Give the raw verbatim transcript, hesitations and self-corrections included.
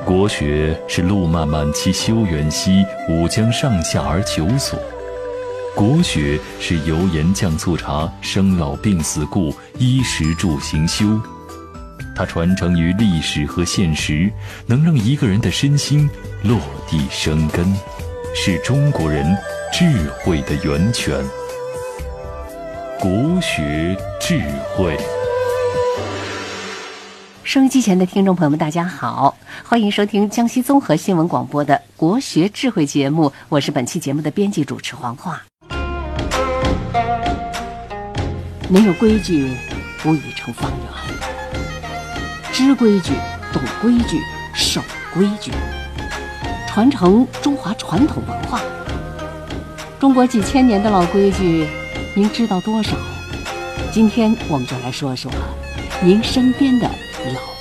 国学是路漫漫其修远兮，吾将上下而求索。国学是油盐酱醋茶，生老病死故，衣食住行修。它传承于历史和现实，能让一个人的身心落地生根，是中国人智慧的源泉。国学智慧。 收音机前的听众朋友们，大家好，欢迎收听江西综合新闻广播的国学智慧节目，我是本期节目的编辑主持黄华。没有规矩，无以成方圆。知规矩，懂规矩，守规矩，传承中华传统文化。中国几千年的老规矩，您知道多少？今天我们就来说说您身边的老